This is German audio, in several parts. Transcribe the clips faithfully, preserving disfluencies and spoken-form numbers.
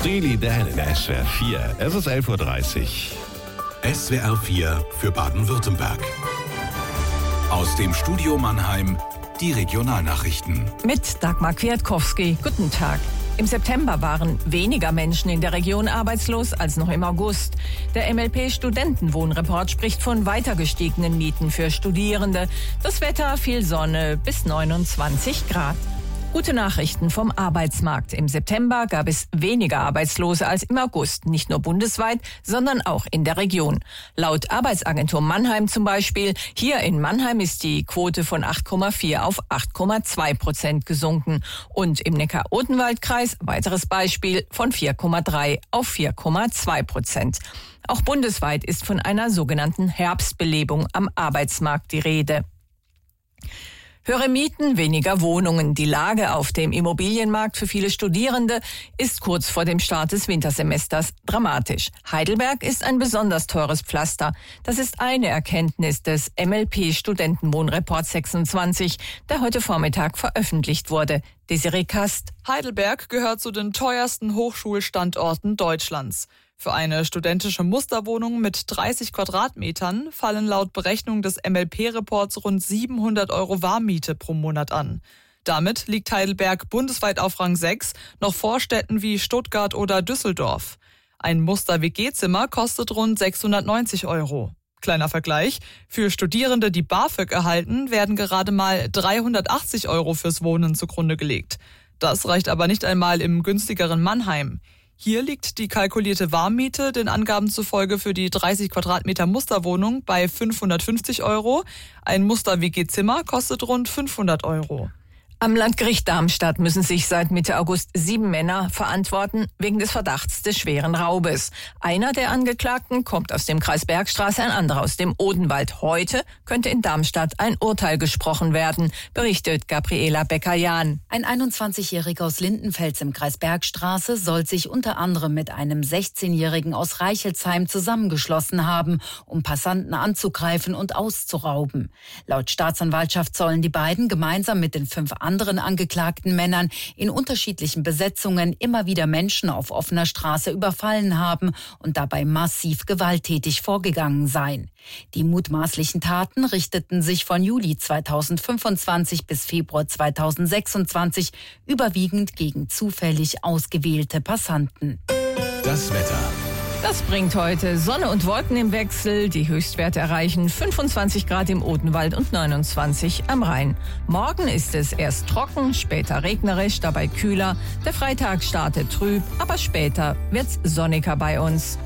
Steely Dan in S W R vier. Es ist elf Uhr dreißig. S W R vier für Baden-Württemberg. Aus dem Studio Mannheim die Regionalnachrichten. Mit Dagmar Kwiatkowski. Guten Tag. Im September waren weniger Menschen in der Region arbeitslos als noch im August. Der M L P-Studentenwohnreport spricht von weiter gestiegenen Mieten für Studierende. Das Wetter, viel Sonne bis neunundzwanzig Grad. Gute Nachrichten vom Arbeitsmarkt. Im September gab es weniger Arbeitslose als im August. Nicht nur bundesweit, sondern auch in der Region. Laut Arbeitsagentur Mannheim zum Beispiel. Hier in Mannheim ist die Quote von acht Komma vier auf acht Komma zwei Prozent gesunken. Und im Neckar-Odenwald-Kreis, weiteres Beispiel, von vier Komma drei auf vier Komma zwei Prozent. Auch bundesweit ist von einer sogenannten Herbstbelebung am Arbeitsmarkt die Rede. Höhere Mieten, weniger Wohnungen. Die Lage auf dem Immobilienmarkt für viele Studierende ist kurz vor dem Start des Wintersemesters dramatisch. Heidelberg ist ein besonders teures Pflaster. Das ist eine Erkenntnis des M L P-Studentenwohnreport sechsundzwanzig, der heute Vormittag veröffentlicht wurde. Desiree Kast. Heidelberg gehört zu den teuersten Hochschulstandorten Deutschlands. Für eine studentische Musterwohnung mit dreißig Quadratmetern fallen laut Berechnung des M L P-Reports rund siebenhundert Euro Warmmiete pro Monat an. Damit liegt Heidelberg bundesweit auf Rang sechs, noch vor Städten wie Stuttgart oder Düsseldorf. Ein Muster-W G-Zimmer kostet rund sechshundertneunzig Euro. Kleiner Vergleich: Für Studierende, die BAföG erhalten, werden gerade mal dreihundertachtzig Euro fürs Wohnen zugrunde gelegt. Das reicht aber nicht einmal im günstigeren Mannheim. Hier liegt die kalkulierte Warmmiete den Angaben zufolge für die dreißig Quadratmeter Musterwohnung bei fünfhundertfünfzig Euro. Ein Muster-W G-Zimmer kostet rund fünfhundert Euro. Am Landgericht Darmstadt müssen sich seit Mitte August sieben Männer verantworten wegen des Verdachts des schweren Raubes. Einer der Angeklagten kommt aus dem Kreis Bergstraße, ein anderer aus dem Odenwald. Heute könnte in Darmstadt ein Urteil gesprochen werden, berichtet Gabriela Becker-Jahn. Ein einundzwanzigjähriger aus Lindenfels im Kreis Bergstraße soll sich unter anderem mit einem sechzehnjährigen aus Reichelsheim zusammengeschlossen haben, um Passanten anzugreifen und auszurauben. Laut Staatsanwaltschaft sollen die beiden gemeinsam mit den fünf anderen angeklagten Männern in unterschiedlichen Besetzungen immer wieder Menschen auf offener Straße überfallen haben und dabei massiv gewalttätig vorgegangen seien. Die mutmaßlichen Taten richteten sich von Juli zweitausendfünfundzwanzig bis Februar zweitausendsechsundzwanzig überwiegend gegen zufällig ausgewählte Passanten. Das Wetter. Das bringt heute Sonne und Wolken im Wechsel. Die Höchstwerte erreichen fünfundzwanzig Grad im Odenwald und neunundzwanzig am Rhein. Morgen ist es erst trocken, später regnerisch, dabei kühler. Der Freitag startet trüb, aber später wird's sonniger bei uns.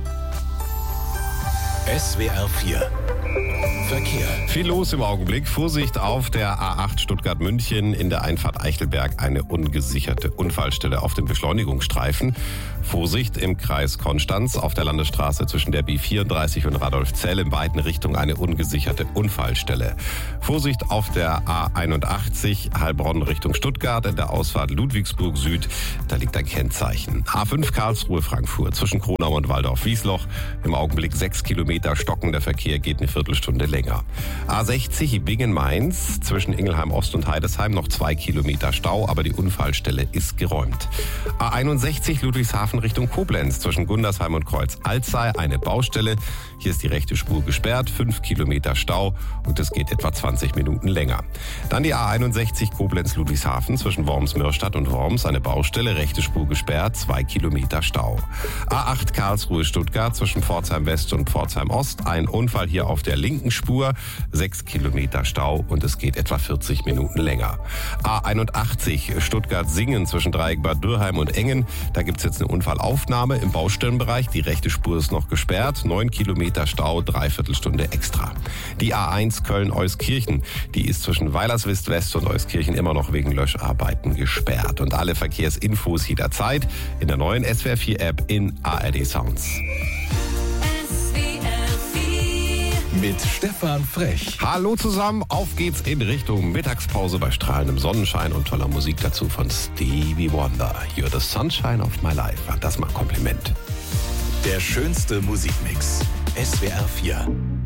S W R vier Verkehr. Viel los im Augenblick. Vorsicht auf der A acht Stuttgart-München, in der Einfahrt Eichelberg eine ungesicherte Unfallstelle auf dem Beschleunigungsstreifen. Vorsicht im Kreis Konstanz auf der Landesstraße zwischen der B vierunddreißig und Radolfzell in beiden Richtungen eine ungesicherte Unfallstelle. Vorsicht auf der A einundachtzig Heilbronn Richtung Stuttgart in der Ausfahrt Ludwigsburg Süd. Da liegt ein Kennzeichen. A fünf Karlsruhe-Frankfurt zwischen Kronau und Waldorf-Wiesloch. Im Augenblick sechs Kilometer stockender Verkehr, geht eine Viertelstunde länger. A sechzig Bingen-Mainz zwischen Ingelheim Ost und Heidesheim noch zwei Kilometer Stau, aber die Unfallstelle ist geräumt. A einundsechzig Ludwigshafen Richtung Koblenz zwischen Gundersheim und Kreuz Alzey eine Baustelle. Hier ist die rechte Spur gesperrt, fünf Kilometer Stau und es geht etwa zwanzig Minuten länger. Dann die A einundsechzig Koblenz-Ludwigshafen zwischen Worms-Mörstadt und Worms eine Baustelle, rechte Spur gesperrt, zwei Kilometer Stau. A acht Karlsruhe-Stuttgart zwischen Pforzheim West und Pforzheim Ost ein Unfall hier auf der linken Spur, sechs Kilometer Stau und es geht etwa vierzig Minuten länger. A einundachtzig Stuttgart-Singen zwischen Dreieck Bad Dürrheim und Engen, da gibt es jetzt eine Unfallaufnahme im Baustellenbereich, die rechte Spur ist noch gesperrt, neun Kilometer Stau, Dreiviertelstunde extra. Die A eins Köln-Euskirchen, die ist zwischen Weilerswist West und Euskirchen immer noch wegen Löscharbeiten gesperrt. Und alle Verkehrsinfos jederzeit in der neuen S W R vier App in A R D Sounds. Mit Stefan Frech. Hallo zusammen, auf geht's in Richtung Mittagspause bei strahlendem Sonnenschein und toller Musik dazu von Stevie Wonder. You're the sunshine of my life. Das mal ein Kompliment. Der schönste Musikmix. S W R vier.